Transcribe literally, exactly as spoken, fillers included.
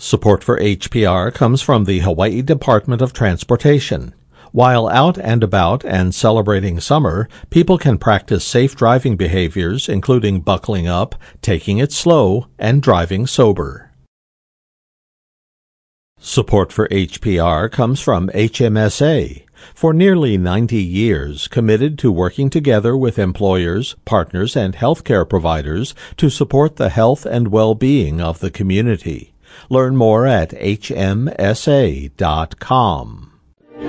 Support for H P R comes from the Hawaii Department of Transportation. While out and about and celebrating summer, people can practice safe driving behaviors, including buckling up, taking it slow, and driving sober. Support for H P R comes from H M S A. For nearly ninety years, committed to working together with employers, partners, and healthcare providers to support the health and well-being of the community. Learn more at H M S A dot com.